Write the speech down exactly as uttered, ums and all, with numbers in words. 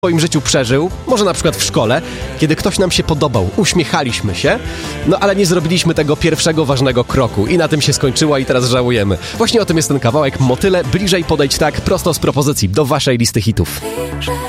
w swoim życiu przeżył, może na przykład w szkole, kiedy ktoś nam się podobał, uśmiechaliśmy się, no ale nie zrobiliśmy tego pierwszego ważnego kroku i na tym się skończyła i teraz żałujemy. Właśnie o tym jest ten kawałek. Motyle, bliżej podejdź tak, prosto z propozycji do waszej listy hitów.